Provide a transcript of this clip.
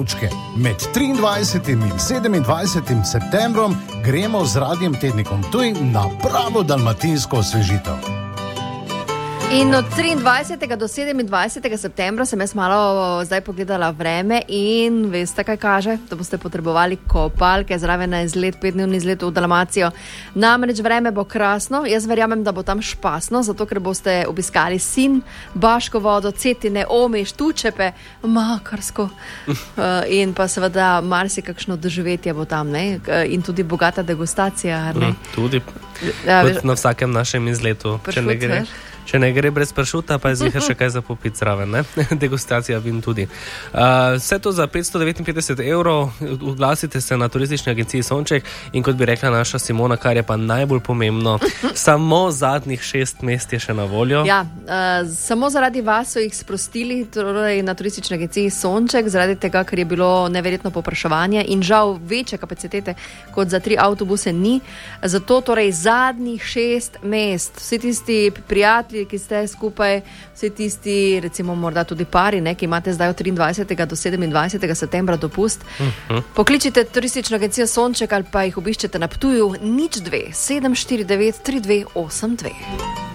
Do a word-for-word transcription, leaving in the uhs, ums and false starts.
Med triindvajsetim in sedemindvajsetim septembrom gremo z Radiem Tednikom Ptuj na pravo dalmatinsko osvežitev. In od triindvajsetega do sedemindvajsetega septembra sem jaz malo zdaj pogledala vreme in veste, kaj kaže? Da boste potrebovali kopalke, zraven na izlet, petdnevni izlet v Dalmacijo. Namreč vreme bo krasno, jaz verjamem, da bo tam špasno, zato ker boste obiskali Sin, Baško vodo, Cetine, Omiš, Tučepe, Makarsko in pa seveda marsikakšno doživetje bo tam, ne? In tudi bogata degustacija, ne? Mm, tudi, kot na vsakem našem izletu, če ne gre. Če ne gre brez pršuta, pa je zihar še kaj za popit zraven, ne? Degustacija vin tudi. Uh, vse to za petsto devetinpetdeset evrov, oglasite se na turistični agenciji Sonček in kot bi rekla naša Simona, kar je pa najbolj pomembno, samo zadnjih šest mest je še na voljo. Ja, uh, samo zaradi vas so jih sprostili torej na turistični agenciji Sonček, zaradi tega, ker je bilo neverjetno popraševanje in žal večje kapacitete kot za tri avtobuse ni. Zato torej zadnjih šest mest, vsi tisti prijatelji, ki ste skupaj, vsi tisti, recimo morda tudi pari, ne, ki imate zdaj od triindvajsetega do sedemindvajsetega septembra dopust, uh-huh. Pokličite turistično agencijo Sonček ali pa jih obiščete na Ptuju nič dve sedem štiri devet tri dve osem dve.